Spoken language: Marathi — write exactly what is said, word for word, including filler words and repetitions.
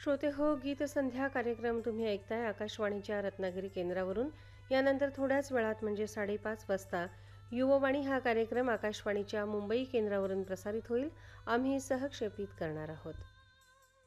श्रोते हो, गीत संध्या कार्यक्रम तुम्ही ऐकताय आकाशवाणीच्या रत्नागिरी केंद्रावरून. यानंतर थोड्याच वेळात म्हणजे साडेपाच वाजता युववाणी हा कार्यक्रम आकाशवाणीच्या मुंबई केंद्रावरून प्रसारित होईल. आम्ही सहक्षेपित करणार आहोत.